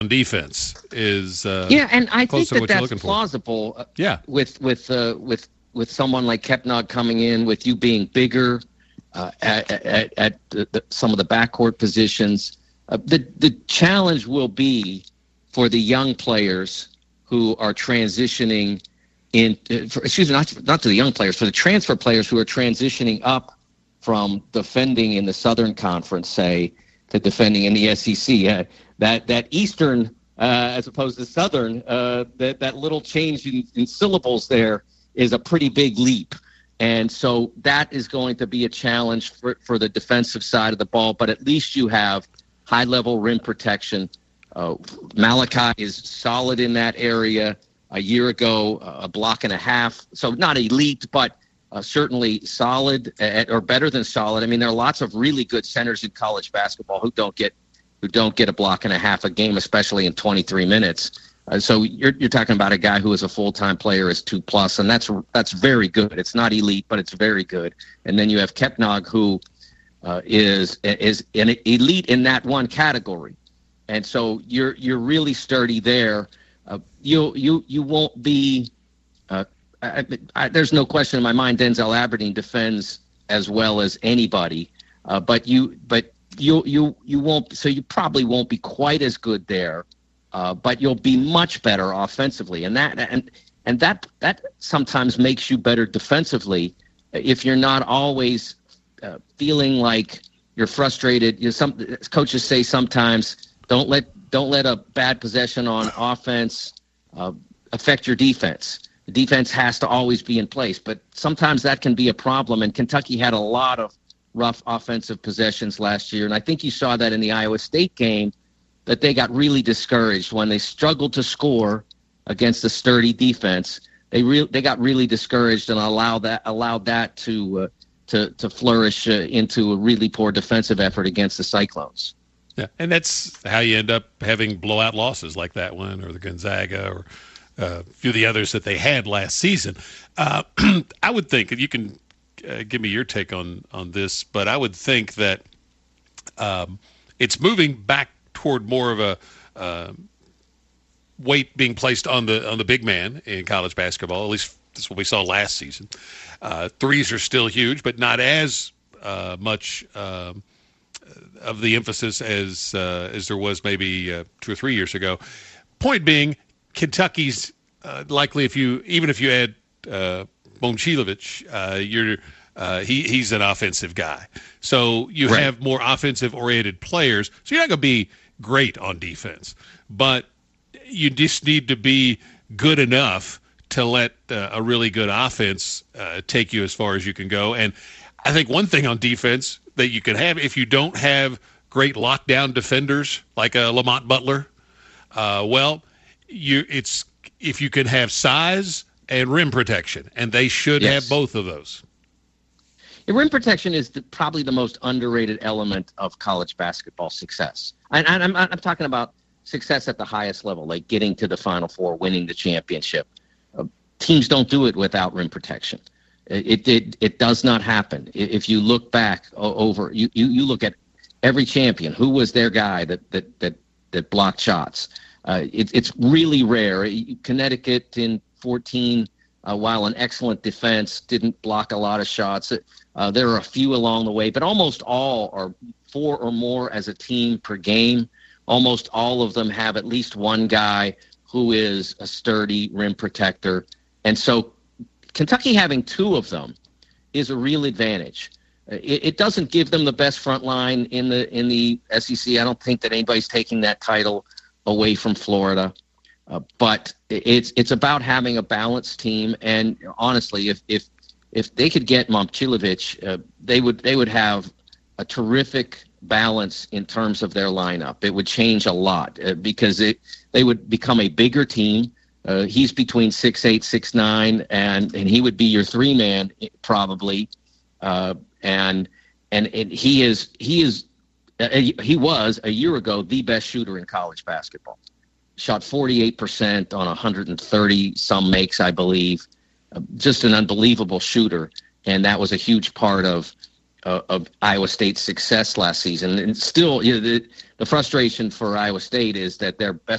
defense is yeah, and I think closer to what you're that's looking for. plausible. Yeah. With someone like Kepnog coming in, with you being bigger at some of the backcourt positions, the challenge will be for the young players who are transitioning not to the young players, for the transfer players who are transitioning up from defending in the Southern Conference, say, to defending in the SEC. That Eastern, as opposed to Southern, that little change in syllables there is a pretty big leap. And so that is going to be a challenge for the defensive side of the ball, but at least you have high-level rim protection. Malachi is solid in that area. A year ago, a block and a half. So not elite, but certainly solid or better than solid. I mean, there are lots of really good centers in college basketball who don't get a block and a half a game, especially in 23 minutes. So you're talking about a guy who is a full-time player, is 2+, and that's very good. It's not elite, but it's very good. And then you have Kepnog, who is an elite in that one category. And so you're really sturdy there. You won't be. There's no question in my mind Denzel Aberdeen defends as well as anybody, but you won't. So you probably won't be quite as good there, but you'll be much better offensively, and that sometimes makes you better defensively if you're not always feeling like you're frustrated. Some coaches say sometimes don't let a bad possession on offense affect your defense. The defense has to always be in place, but sometimes that can be a problem. And Kentucky had a lot of rough offensive possessions last year, and I think you saw that in the Iowa State game, that they got really discouraged when they struggled to score against a sturdy defense. They got really discouraged and allowed that to flourish into a really poor defensive effort against the Cyclones. Yeah, and that's how you end up having blowout losses like that one, or the Gonzaga, or a few of the others that they had last season. I would think, and you can give me your take on this, but I would think that it's moving back toward more of a weight being placed on the big man in college basketball. At least that's what we saw last season. Threes are still huge, but not as much of the emphasis as there was maybe 2 or 3 years ago. Point being, Kentucky's likely, if you add Momcilovic, he's an offensive guy. So you Right. have more offensive-oriented players. So you're not going to be great on defense, but you just need to be good enough to let a really good offense take you as far as you can go. And I think one thing on defense that you can have, if you don't have great lockdown defenders like a Lamont Butler, if you can have size and rim protection, and they should Yes. have both of those. The rim protection is probably the most underrated element of college basketball success. And I'm talking about success at the highest level, like getting to the Final Four, winning the championship. Teams don't do it without rim protection. It does not happen. If you look back over, you look at every champion, who was their guy that blocked shots. It's really rare. Connecticut in 14, while an excellent defense, didn't block a lot of shots. There are a few along the way, but almost all are 4 or more as a team per game. Almost all of them have at least one guy who is a sturdy rim protector. And so Kentucky having 2 of them is a real advantage. It doesn't give them the best front line in the SEC. I don't think that anybody's taking that title away from Florida. But it's about having a balanced team. And honestly, if they could get Momcilovic, they would have a terrific balance in terms of their lineup. It would change a lot because they would become a bigger team. He's between 6'8", 6'9", and he would be your 3-man probably. And he was a year ago the best shooter in college basketball. Shot 48% on 130 some makes, I believe. Just an unbelievable shooter, and that was a huge part of Iowa State's success last season. And still, the frustration for Iowa State is that their best